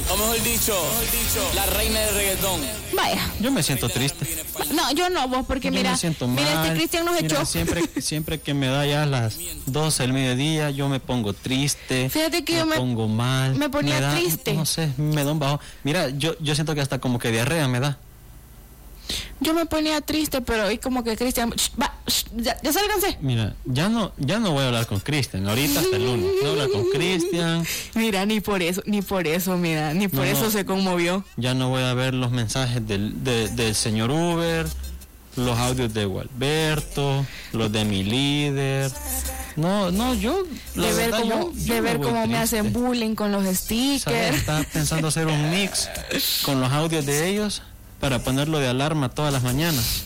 O mejor dicho, la reina del reggaetón. Vaya. Yo me siento triste. No, yo no, vos, porque Yo mira, me siento mal. mira, este Cristian nos echó. Siempre que me da ya las 12 del mediodía, yo me pongo triste. Fíjate que yo me pongo mal. me ponía triste. No sé, me da un bajo. Mira, yo siento que hasta como que diarrea me da. Yo me ponía triste, pero hoy como que Cristian, ya sálganse. Mira, ya no voy a hablar con Cristian, ahorita hasta el lunes. No voy a hablar con Cristian. Mira, ni por eso, mira, ni por eso se conmovió. Ya no voy a ver los mensajes del señor Uber, los audios de Gualberto, los de mi líder. No, yo... De ver cómo me hacen bullying con los stickers. ¿Sabes? Estaba pensando hacer un mix con los audios de ellos para ponerlo de alarma todas las mañanas.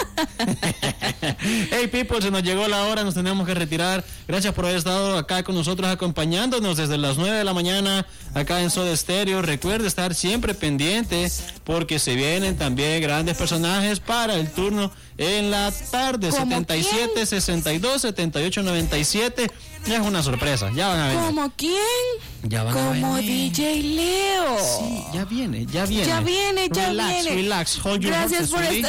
Hey people, se nos llegó la hora, nos tenemos que retirar. Gracias por haber estado acá con nosotros, acompañándonos desde las 9 de la mañana acá en Soda Stereo. Recuerde estar siempre pendiente porque se vienen también grandes personajes para el turno en la tarde. 77, ¿quién? 62, 78, 97. Es una sorpresa, ya van a ver. ¿Como quién? Ya van a ver. Como DJ Leo. Sí, ya viene. Relax, hold your Gracias por estar.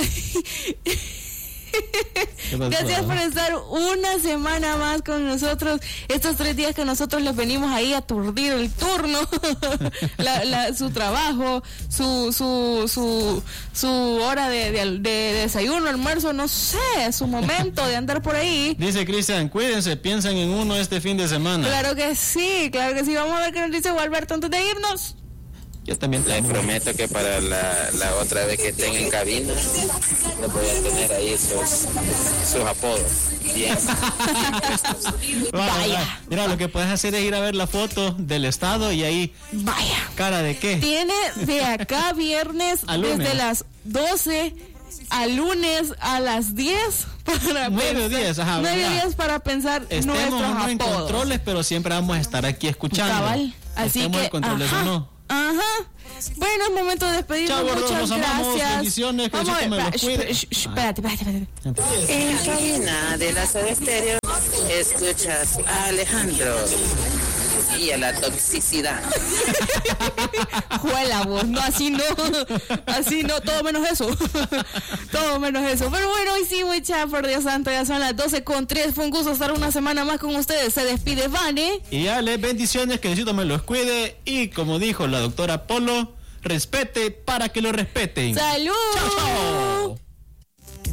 Gracias por estar una semana más con nosotros. Estos 3 días que nosotros les venimos ahí a aturdir el turno, su trabajo, su hora de desayuno, almuerzo, no sé, su momento de andar por ahí. Dice Cristian, cuídense, piensen en uno este fin de semana. Claro que sí. Vamos a ver qué nos dice Gualberto antes de irnos. Yo también les prometo que para la otra vez que estén en cabina les voy a tener ahí sus apodos bien Vaya. Mira, lo que puedes hacer es ir a ver la foto del estado y ahí vaya. ¿Cara de qué? Tiene de acá viernes desde las 12 al lunes a las 10 para 9 días, ajá, 9 días para pensar estemos nuestros no en apodos. Controles, pero siempre vamos a estar aquí escuchando. Cabal. Así estemos que en controles o no. Ajá. Bueno, es momento de despedirnos. Chao, muchas nos gracias. amamos, bendiciones, que Diosito me los cuide. Espérate. En cabina de la Soda Stereo escuchas a Alejandro y a la toxicidad. Juela vos, no, así no, todo menos eso. Todo menos eso. Pero bueno, hoy sí, mucha, por Dios santo, ya son las 12:03. Fue un gusto estar una semana más con ustedes. Se despide Vane. Y Ale, bendiciones, que Diosito me los cuide. Y como dijo la doctora Polo, respete para que lo respeten. ¡Salud! ¡Chao, chao!